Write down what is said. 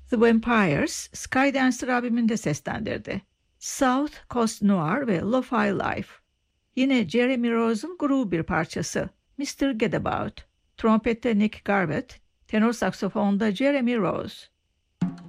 The Vampires, Skydancer abimini de seslendirdi. South Coast Noir ve Lo-Fi Life. Yine Jeremy Rose'un groove bir parçası. Mr. Get About. Trompette Nick Garbutt, tenor saksafonda Jeremy Rose.